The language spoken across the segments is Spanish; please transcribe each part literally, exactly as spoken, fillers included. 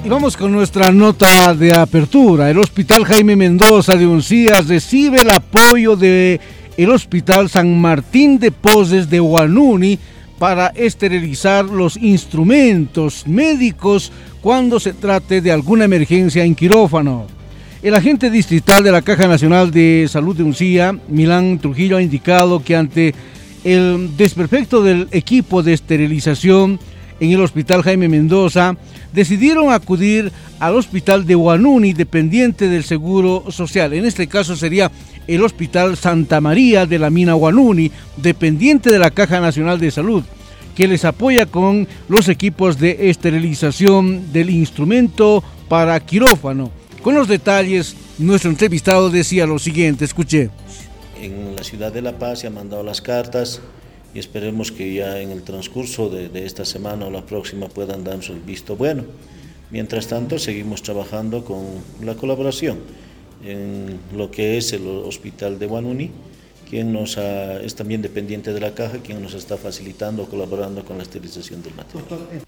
Y vamos con nuestra nota de apertura. El Hospital Jaime Mendoza de Uncía recibe el apoyo de el Hospital San Martín de Porres de Huanuni para esterilizar los instrumentos médicos cuando se trate de alguna emergencia en quirófano. El agente distrital de la Caja Nacional de Salud de Uncía, Milán Trujillo, ha indicado que ante el desperfecto del equipo de esterilización en el Hospital Jaime Mendoza, decidieron acudir al Hospital de Huanuni, dependiente del Seguro Social. En este caso sería el Hospital Santa María de la Mina Huanuni, dependiente de la Caja Nacional de Salud, que les apoya con los equipos de esterilización del instrumento para quirófano. Con los detalles, nuestro entrevistado decía lo siguiente, escuché. En la ciudad de La Paz se han mandado las cartas y esperemos que ya en el transcurso de, de esta semana o la próxima puedan darnos el visto bueno. Mientras tanto, seguimos trabajando con la colaboración en lo que es el Hospital de Huanuni, quien nos ha, es también dependiente de la Caja, quien nos está facilitando o colaborando con la esterilización del material.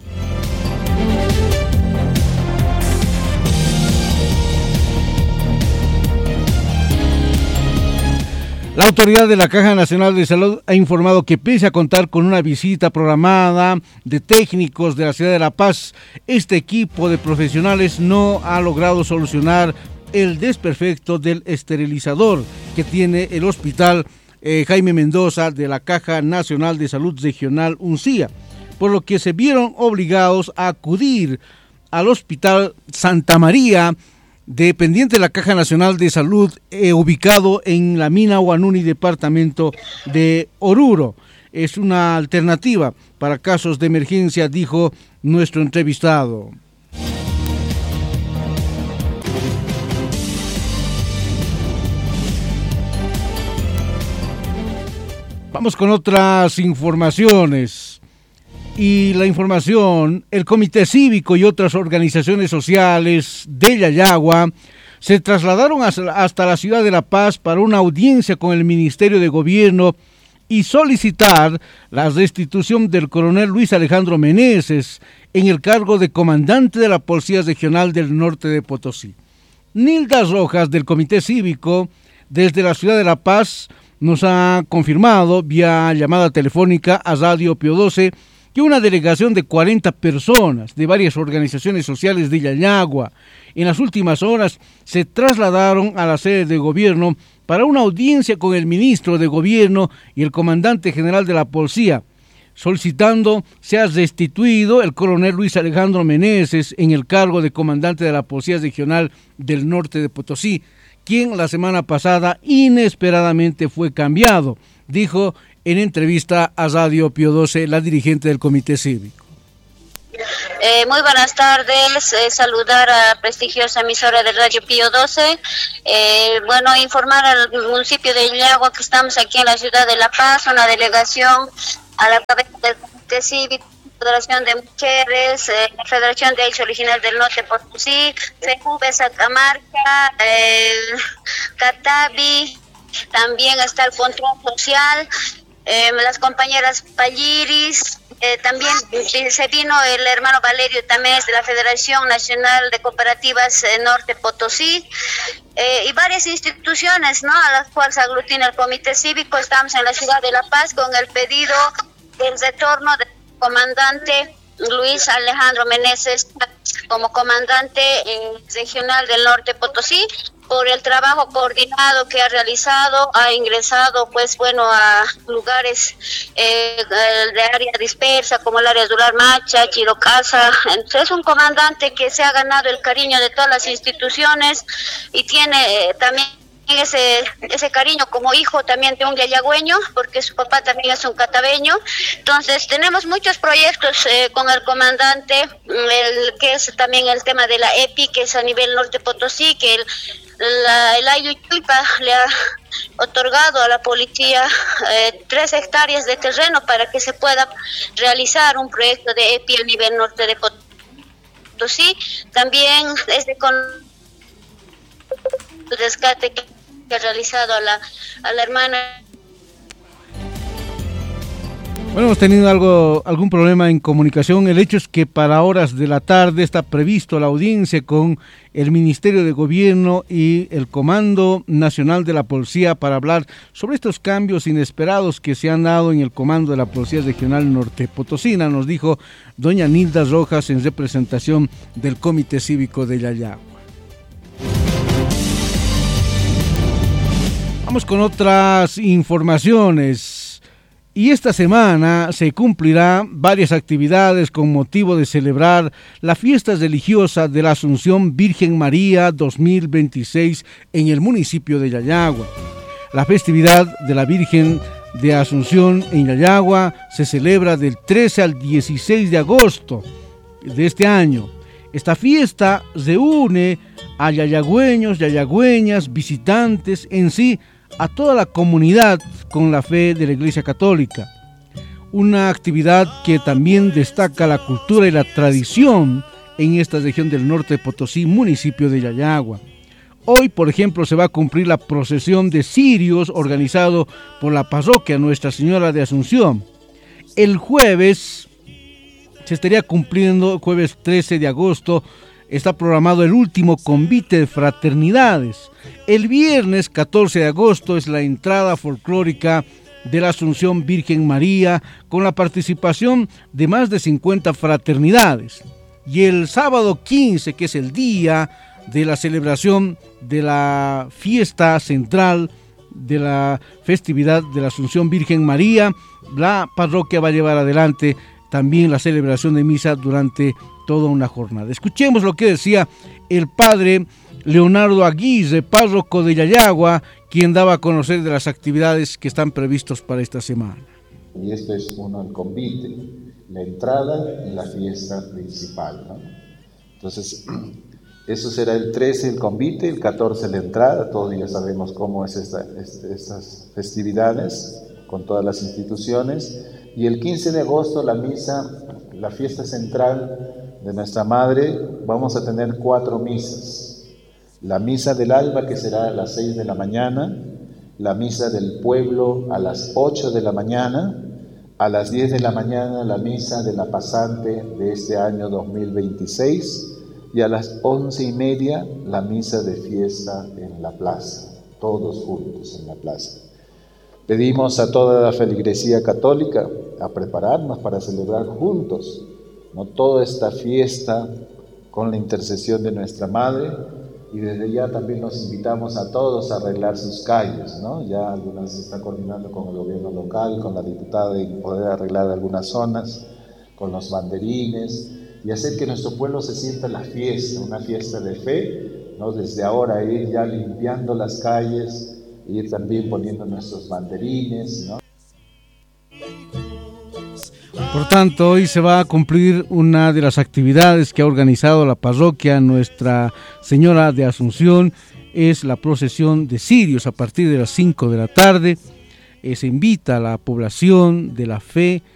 La autoridad de la Caja Nacional de Salud ha informado que pese a contar con una visita programada de técnicos de la ciudad de La Paz, este equipo de profesionales no ha logrado solucionar el desperfecto del esterilizador que tiene el Hospital eh, Jaime Mendoza de la Caja Nacional de Salud Regional Uncía, por lo que se vieron obligados a acudir al Hospital Santa María, dependiente de la Caja Nacional de Salud, eh, ubicado en la Mina Huanuni, departamento de Oruro. Es una alternativa para casos de emergencia, dijo nuestro entrevistado. Vamos con otras informaciones. Y la información, el Comité Cívico y otras organizaciones sociales de Yayagua se trasladaron hasta la ciudad de La Paz para una audiencia con el Ministerio de Gobierno y solicitar la restitución del coronel Luis Alejandro Meneses en el cargo de comandante de la Policía Regional del Norte de Potosí. Nilda Rojas, del Comité Cívico, desde la ciudad de La Paz, nos ha confirmado vía llamada telefónica a Radio Pío doce que una delegación de cuarenta personas de varias organizaciones sociales de Yayagua en las últimas horas se trasladaron a la sede de gobierno para una audiencia con el ministro de Gobierno y el comandante general de la policía, solicitando sea restituido el coronel Luis Alejandro Meneses en el cargo de comandante de la Policía Regional del Norte de Potosí, quien la semana pasada inesperadamente fue cambiado, dijo en entrevista a Radio Pío doce la dirigente del Comité Cívico. Eh, muy buenas tardes, eh, saludar a prestigiosa emisora de Radio Pío doce. Eh, bueno, informar al municipio de Yayagua que estamos aquí en la ciudad de La Paz, una delegación a la cabeza del Comité Cívico, Federación de Mujeres, eh, Federación de Aids Original del Norte Potosí, F E J U V E Satamarca, eh, Catavi, también está el Control Social, eh, las compañeras Palliris, eh, también se vino el hermano Valerio Tamés de la Federación Nacional de Cooperativas eh, Norte Potosí, eh, y varias instituciones, ¿no?, a las cuales aglutina el Comité Cívico. Estamos en la ciudad de La Paz con el pedido del retorno del comandante Luis Alejandro Meneses como comandante eh, regional del Norte Potosí, por el trabajo coordinado que ha realizado, ha ingresado pues bueno a lugares eh, de área dispersa como el área Dular Macha, Chirocasa. Entonces es un comandante que se ha ganado el cariño de todas las instituciones y tiene eh, también ese ese cariño como hijo también de un yayagüeño, porque su papá también es un catabeño. Entonces tenemos muchos proyectos eh, con el comandante, el que es también el tema de la E P I, que es a nivel Norte Potosí, que el la, el Ayuchuipa le ha otorgado a la policía eh, tres hectáreas de terreno para que se pueda realizar un proyecto de E P I a nivel Norte de Potosí. También es de con rescate que ha realizado a la, a la hermana Bueno, hemos tenido algo, algún problema en comunicación. El hecho es que para horas de la tarde está previsto la audiencia con el Ministerio de Gobierno y el Comando Nacional de la Policía para hablar sobre estos cambios inesperados que se han dado en el Comando de la Policía Regional Norte Potosina, nos dijo doña Nilda Rojas en representación del Comité Cívico de Yayagua. Vamos con otras informaciones. Y esta semana se cumplirán varias actividades con motivo de celebrar la fiesta religiosa de la Asunción Virgen María dos mil veintiséis en el municipio de Yayagua. La festividad de la Virgen de Asunción en Yayagua se celebra del trece al dieciséis de agosto de este año. Esta fiesta reúne a yayagüeños, yayagüeñas, visitantes, en sí, a toda la comunidad con la fe de la Iglesia Católica. Una actividad que también destaca la cultura y la tradición en esta región del norte de Potosí, municipio de Yayagua. Hoy, por ejemplo, se va a cumplir la procesión de cirios organizado por la parroquia Nuestra Señora de Asunción. El jueves se estaría cumpliendo, jueves trece de agosto, está programado el último convite de fraternidades. El viernes catorce de agosto es la entrada folclórica de la Asunción Virgen María con la participación de más de cincuenta fraternidades. Y el sábado quince, que es el día de la celebración de la fiesta central de la festividad de la Asunción Virgen María, la parroquia va a llevar adelante también la celebración de misa durante toda una jornada. Escuchemos lo que decía el padre Leonardo Aguirre, párroco de Yayagua, quien daba a conocer de las actividades que están previstos para esta semana. Y esto es uno, el convite, la entrada y la fiesta principal, ¿no? Entonces, eso será el trece el convite, el catorce la entrada, todos ya sabemos cómo es esta, esta, estas festividades con todas las instituciones, y el quince de agosto la misa, la fiesta central de nuestra Madre. Vamos a tener cuatro misas: la misa del alba, que será a las seis de la mañana, la misa del pueblo a las ocho de la mañana, a las diez de la mañana la misa de la pasante de este año dos mil veintiséis, y a las once y media la misa de fiesta en la plaza, todos juntos en la plaza. Pedimos a toda la feligresía católica a prepararnos para celebrar juntos, ¿no?, toda esta fiesta con la intercesión de nuestra Madre, y desde ya también los invitamos a todos a arreglar sus calles, ¿no? Ya algunas se están coordinando con el gobierno local, con la diputada, y poder arreglar algunas zonas, con los banderines, y hacer que nuestro pueblo se sienta la fiesta, una fiesta de fe, ¿no? Desde ahora ir ya limpiando las calles, ir también poniendo nuestros banderines, ¿no? Por tanto, hoy se va a cumplir una de las actividades que ha organizado la parroquia Nuestra Señora de Asunción, es la procesión de cirios a partir de las cinco de la tarde. Eh, se invita a la población de la fe